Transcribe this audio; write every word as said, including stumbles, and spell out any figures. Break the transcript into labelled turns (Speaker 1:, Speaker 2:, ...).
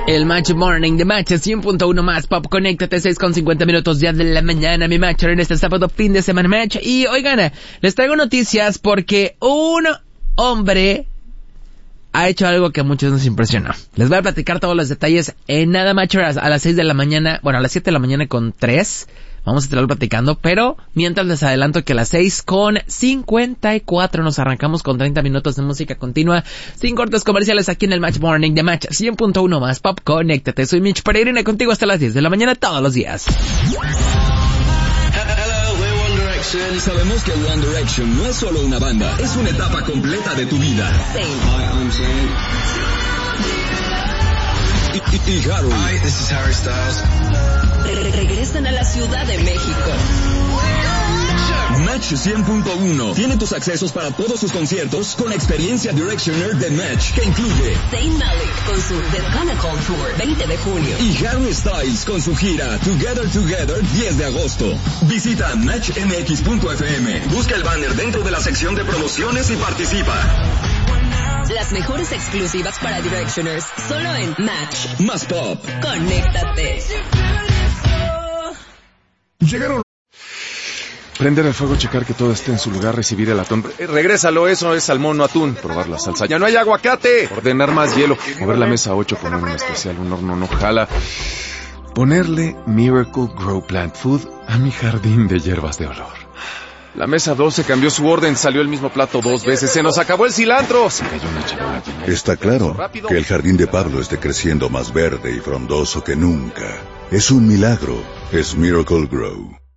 Speaker 1: El Match Morning de Match cien punto uno más Pop. Conéctate, seis con cincuenta minutos ya de la mañana, mi Match, en este sábado fin de semana Match. Y oigan, les traigo noticias porque un hombre ha hecho algo que a muchos nos impresionó. Les voy a platicar todos los detalles en nada, Match, a las seis de la mañana, bueno, a las siete de la mañana con tres. Vamos a estar platicando, pero mientras les adelanto que a las seis con cincuenta y cuatro nos arrancamos con treinta minutos de música continua, sin cortes comerciales aquí en el Match Morning de Match cien punto uno más Pop. Conéctate, soy Mitch Peregrina contigo hasta las diez de la mañana todos los días.
Speaker 2: Sabemos que One Direction no es solo una banda, es una etapa completa de tu vida. Y, y, y Harry.
Speaker 3: Hi, this is Harry Styles.
Speaker 4: Re- regresan a la Ciudad de México.
Speaker 2: Match cien punto uno tiene tus accesos para todos sus conciertos con experiencia Directioner de Match, que incluye
Speaker 4: Zayn Malik con su The Chronicle Tour veinte de junio
Speaker 2: y Harry Styles con su gira Together Together diez de agosto. Visita match m x punto f m, busca el banner dentro de la sección de promociones y participa.
Speaker 4: Las mejores exclusivas para Directioners, solo en Match.
Speaker 2: Más Pop.
Speaker 4: Conéctate.
Speaker 5: Llegaron. Prender el fuego, checar que todo esté en su lugar, recibir el atún. Eh, regrésalo, eso es salmón, no atún. Probar la salsa. ¡Ya no hay aguacate! Ordenar más hielo. Mover la mesa ocho, poner un especial, un horno no jala. Ponerle Miracle Grow Plant Food a mi jardín de hierbas de olor. La mesa doce cambió su orden, salió el mismo plato dos veces, se nos acabó el cilantro. Se cayó una charola llena de...
Speaker 6: Está claro que el jardín de Pablo esté creciendo más verde y frondoso que nunca. Es un milagro, es Miracle Grow.